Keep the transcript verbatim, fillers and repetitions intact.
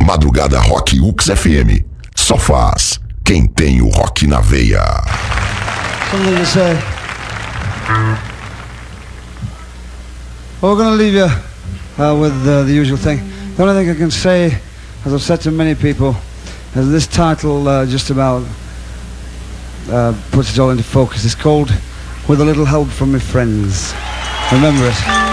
Madrugada Rock U X F M. Só faz quem tem o rock na veia. Something to say. Well, we're going to leave you uh, with uh, the usual thing. The only thing I can say, as I've said to many people, is this title uh, just about uh, puts it all into focus. It's called With a Little Help from My Friends. Remember it.